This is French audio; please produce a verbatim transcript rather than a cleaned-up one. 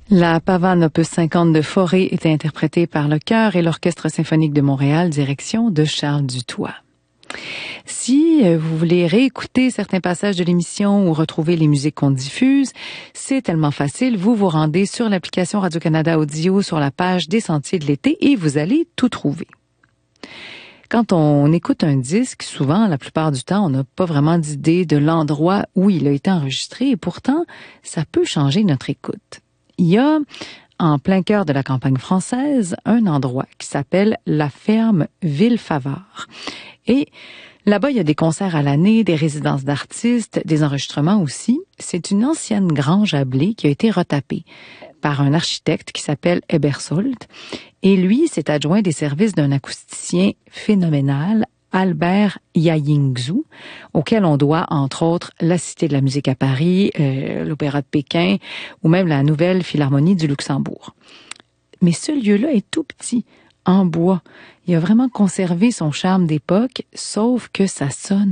La pavane opus cinquante de Fauré est interprétée par le chœur et l'Orchestre symphonique de Montréal, direction de Charles Dutoit. Si vous voulez réécouter certains passages de l'émission ou retrouver les musiques qu'on diffuse, c'est tellement facile. Vous vous rendez sur l'application Radio-Canada Audio sur la page des Sentiers de l'été et vous allez tout trouver. Quand on écoute un disque, souvent, la plupart du temps, on n'a pas vraiment d'idée de l'endroit où il a été enregistré et pourtant, ça peut changer notre écoute. Il y a, en plein cœur de la campagne française, un endroit qui s'appelle la ferme Ville-Favart. Et là-bas, il y a des concerts à l'année, des résidences d'artistes, des enregistrements aussi. C'est une ancienne grange à blé qui a été retapée par un architecte qui s'appelle Ebersold. Et lui s'est adjoint des services d'un acousticien phénoménal, Albert Yayingzhou, auquel on doit, entre autres, la Cité de la musique à Paris, euh, l'Opéra de Pékin ou même la Nouvelle Philharmonie du Luxembourg. Mais ce lieu-là est tout petit, en bois. Il a vraiment conservé son charme d'époque, sauf que ça sonne